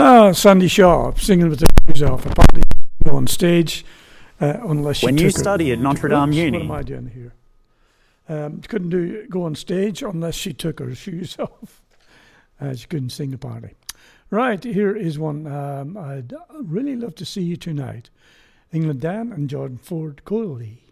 Sandy Shaw singing with the shoes off. Apparently, on stage unless she When took you her. study at Notre Dame Oops, Uni. What am I doing here? Couldn't go on stage unless she took her shoes off. She couldn't sing the party. Right, here is one. I'd really love to see you tonight. England Dan and Jordan Ford Coley.